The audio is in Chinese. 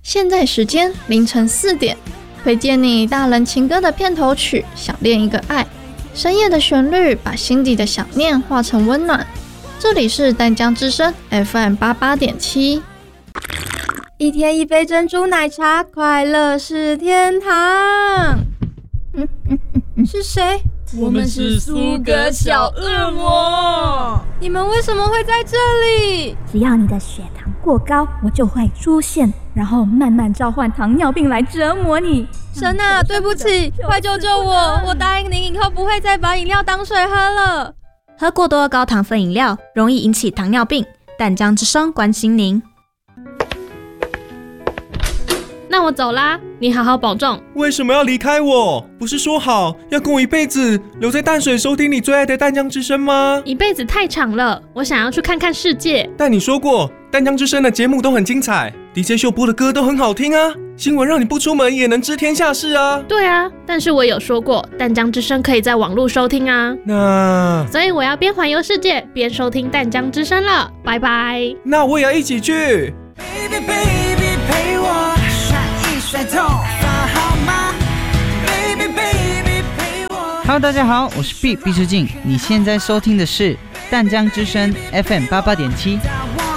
现在时间凌晨4点，推荐你大人情歌的片头曲《想恋一个爱》，深夜的旋律把心底的想念化成温暖。这里是淡江之声 FM88.7。 一天一杯珍珠奶茶，快乐是天堂。是谁？ 我们是苏格小恶魔。 你们为什么会在这里？ 只要你的血糖过高，我就会出现，然后慢慢召唤糖尿病来折磨你。 神啊，对不起，快救救我！我答应您以后不会再把饮料当水喝了。 喝过多高糖分饮料容易引起糖尿病，淡江之声关心您。 那我走啦，你好好保重。 为什么要离开我？不是说好要跟我一辈子留在淡水收听你最爱的淡江之声吗？ 一辈子太长了，我想要去看看世界。 但你说过淡江之声的节目都很精彩， DJ 秀播的歌都很好听啊，新闻让你不出门也能知天下事啊。 对啊，但是我有说过淡江之声可以在网络收听啊。所以我要边环游世界边收听淡江之声了，拜拜。 那我也要一起去。 Baby baby 陪我甩一甩头发好吗 Baby baby 陪我。 Hello 大家好，我是毕世静，你现在收听的是淡江之声 FM88.7。